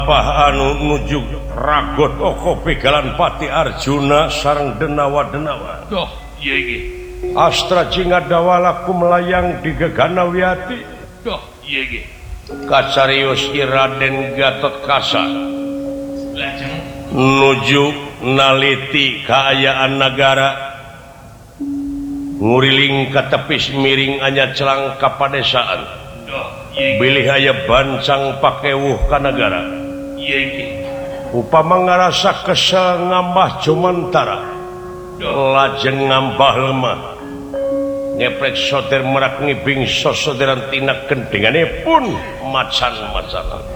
anu nuju ragot oko pegalan Pati Arjuna sareng denawa-denawa. Astra Jingadawalaku melayang di Gegana Wiyati. Kacarius Raden Gatot Kaca nuju naliti kaayaan negara nguriling ka tepis miring anya celang ka padesaan bilih aya bancang pakewuh ka negara upama ngarasa kesel ngambah Jumantara lajeng ngambah lemah ngeprek soter merak ngibing sosoderan tina kendingane pun macan-macan